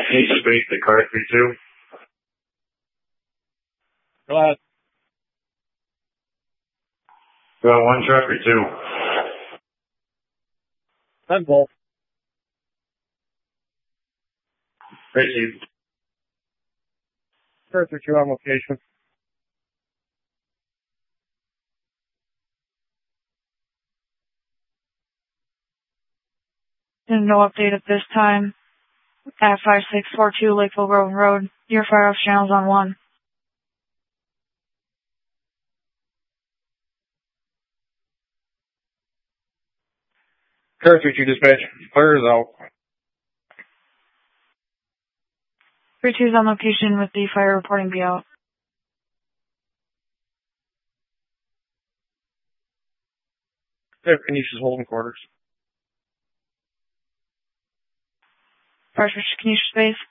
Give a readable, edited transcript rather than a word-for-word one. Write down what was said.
Need to space the car 3-2. Go ahead. Go on 1 truck or 2. 10 both. Received. First or 2 on location. And no update at this time. At 5642 Lakeville Grove Road, your fire ops channel's on 1. Car 3-2 dispatch. Fire is out. 3-2's on location with the fire reporting be out. There, Canisius holding quarters. Fire switch to Canisius space.